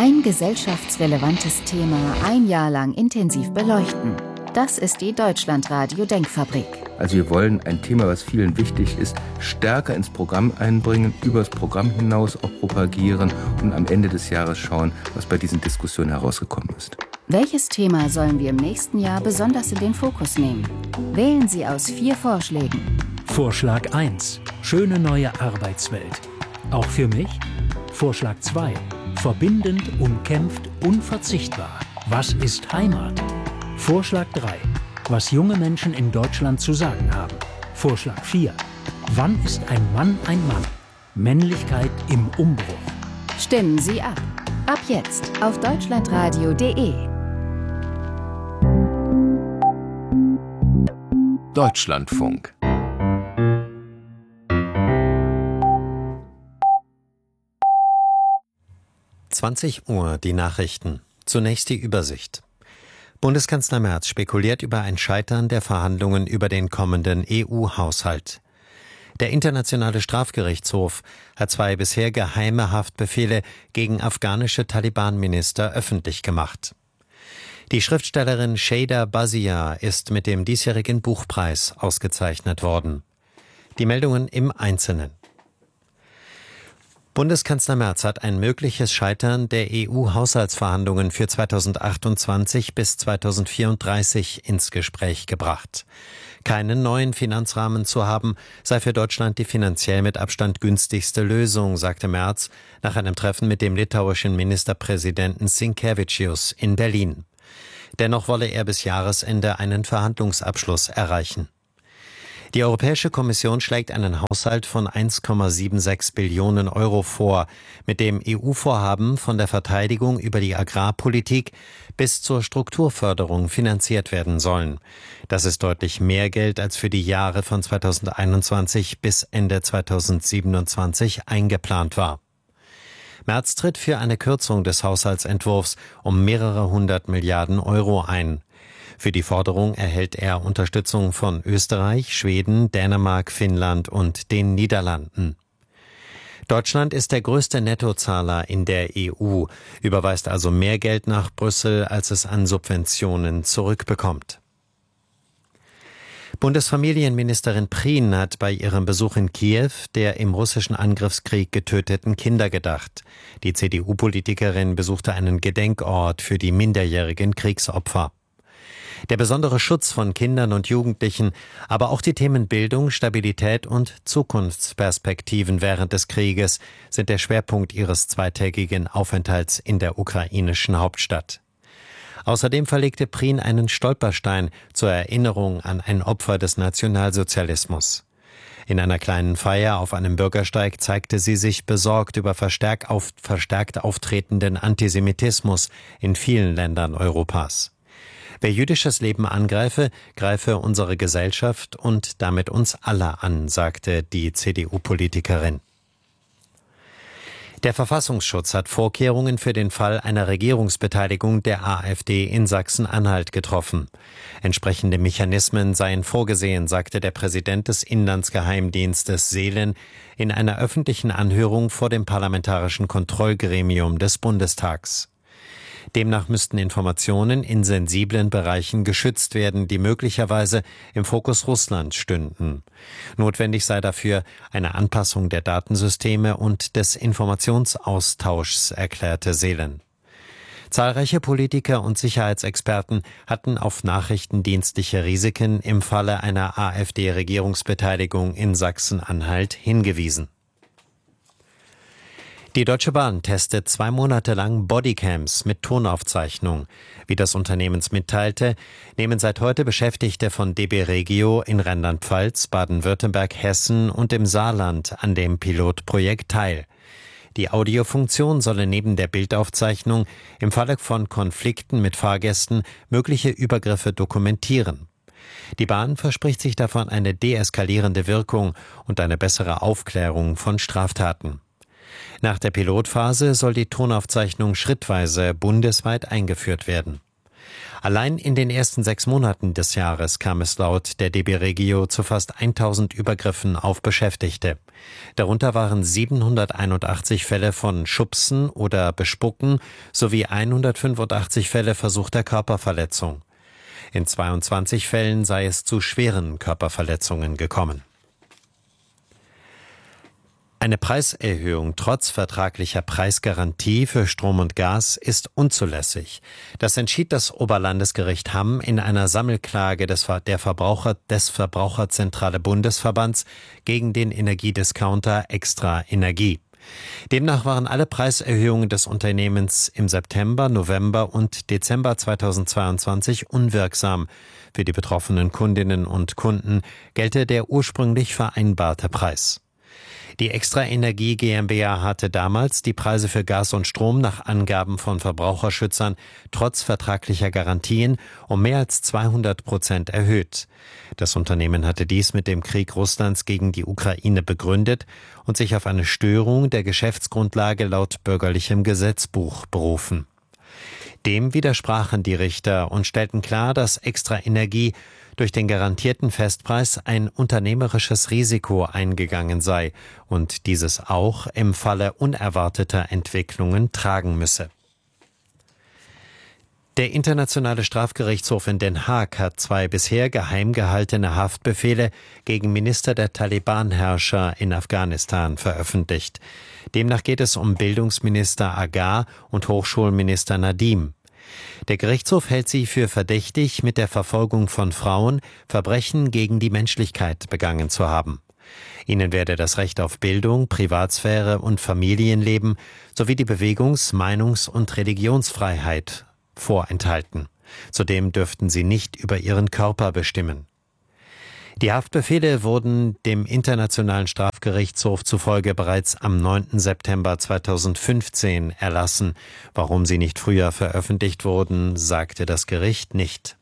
Ein gesellschaftsrelevantes Thema ein Jahr lang intensiv beleuchten. Das ist die Deutschlandradio-Denkfabrik. Also wir wollen ein Thema, was vielen wichtig ist, stärker ins Programm einbringen, über das Programm hinaus auch propagieren und am Ende des Jahres schauen, was bei diesen Diskussionen herausgekommen ist. Welches Thema sollen wir im nächsten Jahr besonders in den Fokus nehmen? Wählen Sie aus 4 Vorschlägen. Vorschlag 1. Schöne neue Arbeitswelt. Auch für mich? Vorschlag 2. Verbindend, umkämpft, unverzichtbar. Was ist Heimat? Vorschlag 3. Was junge Menschen in Deutschland zu sagen haben. Vorschlag 4. Wann ist ein Mann ein Mann? Männlichkeit im Umbruch. Stimmen Sie ab. Ab jetzt auf deutschlandradio.de. Deutschlandfunk. Uhr, die Nachrichten. Zunächst die Übersicht. Bundeskanzler Merz spekuliert über ein Scheitern der Verhandlungen über den kommenden EU-Haushalt. Der Internationale Strafgerichtshof hat 2 bisher geheime Haftbefehle gegen afghanische Taliban-Minister öffentlich gemacht. Die Schriftstellerin Shada Bazia ist mit dem diesjährigen Buchpreis ausgezeichnet worden. Die Meldungen im Einzelnen. Bundeskanzler Merz hat ein mögliches Scheitern der EU-Haushaltsverhandlungen für 2028 bis 2034 ins Gespräch gebracht. Keinen neuen Finanzrahmen zu haben, sei für Deutschland die finanziell mit Abstand günstigste Lösung, sagte Merz nach einem Treffen mit dem litauischen Ministerpräsidenten Sinkevičius in Berlin. Dennoch wolle er bis Jahresende einen Verhandlungsabschluss erreichen. Die Europäische Kommission schlägt einen Haushalt von 1,76 Billionen Euro vor, mit dem EU-Vorhaben von der Verteidigung über die Agrarpolitik bis zur Strukturförderung finanziert werden sollen. Das ist deutlich mehr Geld als für die Jahre von 2021 bis Ende 2027 eingeplant war. Merz tritt für eine Kürzung des Haushaltsentwurfs um mehrere 100 Milliarden Euro ein. Für die Forderung erhält er Unterstützung von Österreich, Schweden, Dänemark, Finnland und den Niederlanden. Deutschland ist der größte Nettozahler in der EU, überweist also mehr Geld nach Brüssel, als es an Subventionen zurückbekommt. Bundesfamilienministerin Prien hat bei ihrem Besuch in Kiew der im russischen Angriffskrieg getöteten Kinder gedacht. Die CDU-Politikerin besuchte einen Gedenkort für die minderjährigen Kriegsopfer. Der besondere Schutz von Kindern und Jugendlichen, aber auch die Themen Bildung, Stabilität und Zukunftsperspektiven während des Krieges sind der Schwerpunkt ihres zweitägigen Aufenthalts in der ukrainischen Hauptstadt. Außerdem verlegte Prien einen Stolperstein zur Erinnerung an ein Opfer des Nationalsozialismus. In einer kleinen Feier auf einem Bürgersteig zeigte sie sich besorgt über verstärkt auftretenden Antisemitismus in vielen Ländern Europas. Wer jüdisches Leben angreife, greife unsere Gesellschaft und damit uns alle an, sagte die CDU-Politikerin. Der Verfassungsschutz hat Vorkehrungen für den Fall einer Regierungsbeteiligung der AfD in Sachsen-Anhalt getroffen. Entsprechende Mechanismen seien vorgesehen, sagte der Präsident des Inlandsgeheimdienstes Seelen in einer öffentlichen Anhörung vor dem Parlamentarischen Kontrollgremium des Bundestags. Demnach müssten Informationen in sensiblen Bereichen geschützt werden, die möglicherweise im Fokus Russlands stünden. Notwendig sei dafür eine Anpassung der Datensysteme und des Informationsaustauschs, erklärte Seelen. Zahlreiche Politiker und Sicherheitsexperten hatten auf nachrichtendienstliche Risiken im Falle einer AfD-Regierungsbeteiligung in Sachsen-Anhalt hingewiesen. Die Deutsche Bahn testet 2 Monate lang Bodycams mit Tonaufzeichnung. Wie das Unternehmen mitteilte, nehmen seit heute Beschäftigte von DB Regio in Rheinland-Pfalz, Baden-Württemberg, Hessen und im Saarland an dem Pilotprojekt teil. Die Audiofunktion solle neben der Bildaufzeichnung im Falle von Konflikten mit Fahrgästen mögliche Übergriffe dokumentieren. Die Bahn verspricht sich davon eine deeskalierende Wirkung und eine bessere Aufklärung von Straftaten. Nach der Pilotphase soll die Tonaufzeichnung schrittweise bundesweit eingeführt werden. Allein in den ersten 6 Monaten des Jahres kam es laut der DB Regio zu fast 1000 Übergriffen auf Beschäftigte. Darunter waren 781 Fälle von Schubsen oder Bespucken sowie 185 Fälle versuchter Körperverletzung. In 22 Fällen sei es zu schweren Körperverletzungen gekommen. Eine Preiserhöhung trotz vertraglicher Preisgarantie für Strom und Gas ist unzulässig. Das entschied das Oberlandesgericht Hamm in einer Sammelklage des Verbraucherzentrale Bundesverbands gegen den Energiediscounter Extra Energie. Demnach waren alle Preiserhöhungen des Unternehmens im September, November und Dezember 2022 unwirksam. Für die betroffenen Kundinnen und Kunden gelte der ursprünglich vereinbarte Preis. Die Extra Energie GmbH hatte damals die Preise für Gas und Strom nach Angaben von Verbraucherschützern trotz vertraglicher Garantien um mehr als 200% erhöht. Das Unternehmen hatte dies mit dem Krieg Russlands gegen die Ukraine begründet und sich auf eine Störung der Geschäftsgrundlage laut bürgerlichem Gesetzbuch berufen. Dem widersprachen die Richter und stellten klar, dass Extra Energie durch den garantierten Festpreis ein unternehmerisches Risiko eingegangen sei und dieses auch im Falle unerwarteter Entwicklungen tragen müsse. Der Internationale Strafgerichtshof in Den Haag hat 2 bisher geheim gehaltene Haftbefehle gegen Minister der Taliban-Herrscher in Afghanistan veröffentlicht. Demnach geht es um Bildungsminister Agar und Hochschulminister Nadim. Der Gerichtshof hält sie für verdächtig, mit der Verfolgung von Frauen Verbrechen gegen die Menschlichkeit begangen zu haben. Ihnen werde das Recht auf Bildung, Privatsphäre und Familienleben sowie die Bewegungs-, Meinungs- und Religionsfreiheit vorenthalten. Zudem dürften sie nicht über ihren Körper bestimmen. Die Haftbefehle wurden dem Internationalen Strafgerichtshof zufolge bereits am 9. September 2015 erlassen. Warum sie nicht früher veröffentlicht wurden, sagte das Gericht nicht.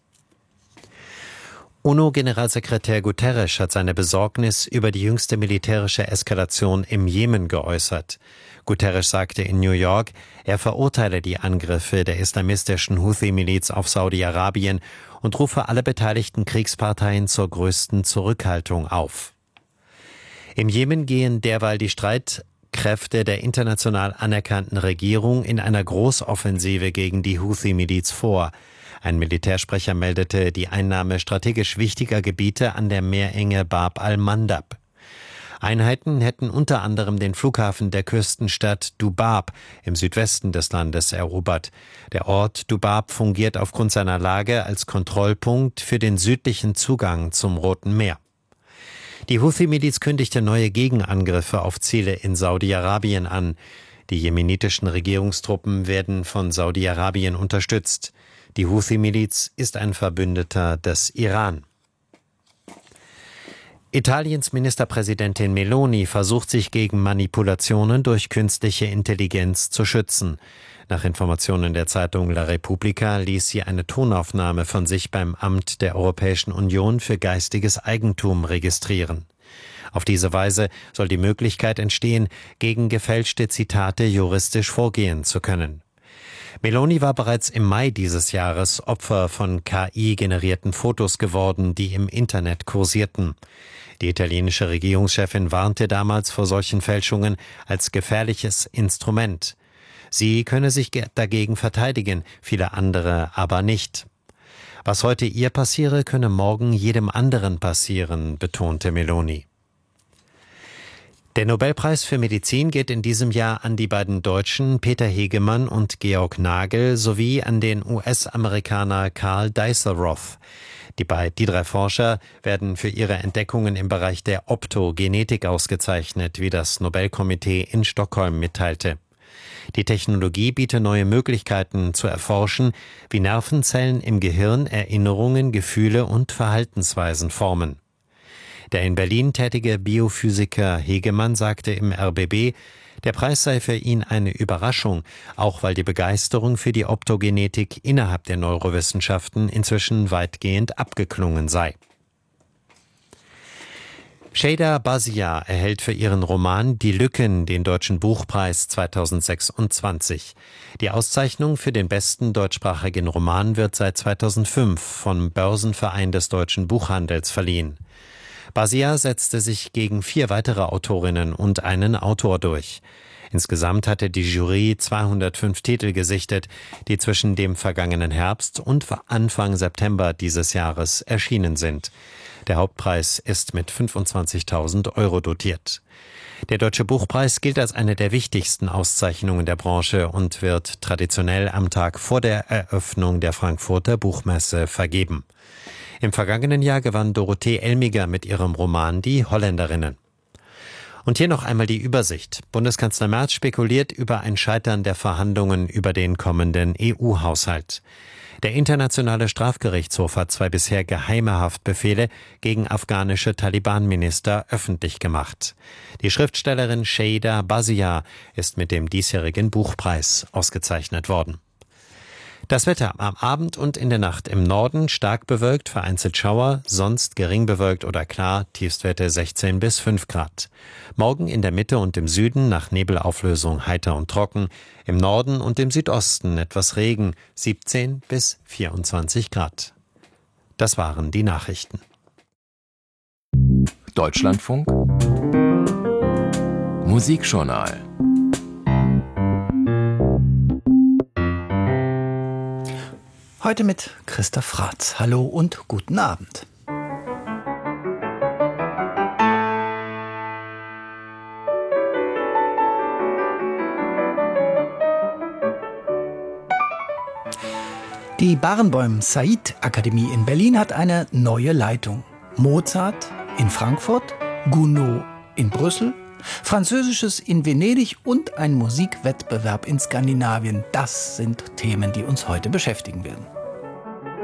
UNO-Generalsekretär Guterres hat seine Besorgnis über die jüngste militärische Eskalation im Jemen geäußert. Guterres sagte in New York, er verurteile die Angriffe der islamistischen Houthi-Miliz auf Saudi-Arabien und rufe alle beteiligten Kriegsparteien zur größten Zurückhaltung auf. Im Jemen gehen derweil die Streitkräfte der international anerkannten Regierung in einer Großoffensive gegen die Houthi-Miliz vor. Ein Militärsprecher meldete die Einnahme strategisch wichtiger Gebiete an der Meerenge Bab al-Mandab. Einheiten hätten unter anderem den Flughafen der Küstenstadt Dubab im Südwesten des Landes erobert. Der Ort Dubab fungiert aufgrund seiner Lage als Kontrollpunkt für den südlichen Zugang zum Roten Meer. Die Houthi-Miliz kündigte neue Gegenangriffe auf Ziele in Saudi-Arabien an. Die jemenitischen Regierungstruppen werden von Saudi-Arabien unterstützt. Die Houthi-Miliz ist ein Verbündeter des Iran. Italiens Ministerpräsidentin Meloni versucht sich gegen Manipulationen durch künstliche Intelligenz zu schützen. Nach Informationen der Zeitung La Repubblica ließ sie eine Tonaufnahme von sich beim Amt der Europäischen Union für geistiges Eigentum registrieren. Auf diese Weise soll die Möglichkeit entstehen, gegen gefälschte Zitate juristisch vorgehen zu können. Meloni war bereits im Mai dieses Jahres Opfer von KI-generierten Fotos geworden, die im Internet kursierten. Die italienische Regierungschefin warnte damals vor solchen Fälschungen als gefährliches Instrument. Sie könne sich dagegen verteidigen, viele andere aber nicht. Was heute ihr passiere, könne morgen jedem anderen passieren, betonte Meloni. Der Nobelpreis für Medizin geht in diesem Jahr an die beiden Deutschen Peter Hegemann und Georg Nagel sowie an den US-Amerikaner Karl Deisseroth. Die 3 Forscher werden für ihre Entdeckungen im Bereich der Optogenetik ausgezeichnet, wie das Nobelkomitee in Stockholm mitteilte. Die Technologie biete neue Möglichkeiten zu erforschen, wie Nervenzellen im Gehirn Erinnerungen, Gefühle und Verhaltensweisen formen. Der in Berlin tätige Biophysiker Hegemann sagte im RBB, der Preis sei für ihn eine Überraschung, auch weil die Begeisterung für die Optogenetik innerhalb der Neurowissenschaften inzwischen weitgehend abgeklungen sei. Şeyda Bazia erhält für ihren Roman Die Lücken den Deutschen Buchpreis 2026. Die Auszeichnung für den besten deutschsprachigen Roman wird seit 2005 vom Börsenverein des deutschen Buchhandels verliehen. Bazia setzte sich gegen 4 weitere Autorinnen und einen Autor durch. Insgesamt hatte die Jury 205 Titel gesichtet, die zwischen dem vergangenen Herbst und Anfang September dieses Jahres erschienen sind. Der Hauptpreis ist mit 25.000 € dotiert. Der Deutsche Buchpreis gilt als eine der wichtigsten Auszeichnungen der Branche und wird traditionell am Tag vor der Eröffnung der Frankfurter Buchmesse vergeben. Im vergangenen Jahr gewann Dorothee Elmiger mit ihrem Roman Die Holländerinnen. Und hier noch einmal die Übersicht. Bundeskanzler Merz spekuliert über ein Scheitern der Verhandlungen über den kommenden EU-Haushalt. Der Internationale Strafgerichtshof hat 2 bisher geheime Haftbefehle gegen afghanische Taliban-Minister öffentlich gemacht. Die Schriftstellerin Şeyda Bazia ist mit dem diesjährigen Buchpreis ausgezeichnet worden. Das Wetter am Abend und in der Nacht im Norden stark bewölkt, vereinzelt Schauer, sonst gering bewölkt oder klar, Tiefstwerte 16 bis 5 Grad. Morgen in der Mitte und im Süden nach Nebelauflösung heiter und trocken, im Norden und im Südosten etwas Regen, 17 bis 24 Grad. Das waren die Nachrichten. Deutschlandfunk Musikjournal. Heute mit Christoph Rath. Hallo und guten Abend. Die Barenboim-Said-Akademie in Berlin hat eine neue Leitung. Mozart in Frankfurt, Gounod in Brüssel, Französisches in Venedig und ein Musikwettbewerb in Skandinavien. Das sind Themen, die uns heute beschäftigen werden.